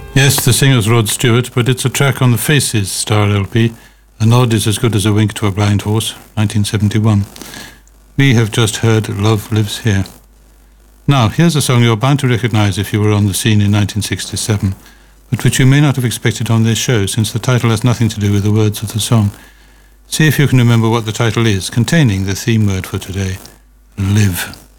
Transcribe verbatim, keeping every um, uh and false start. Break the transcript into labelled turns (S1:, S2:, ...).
S1: Yes, the singer's Rod Stewart, but it's a track on the Faces Star L P. A nod is as good as a wink to a blind horse, nineteen seventy-one. We have just heard Love Lives Here. Now, here's a song you're bound to recognise if you were on the scene in nineteen sixty-seven, but which you may not have expected on this show, since the title has nothing to do with the words of the song. See if you can remember what the title is, containing the theme word for today, Live.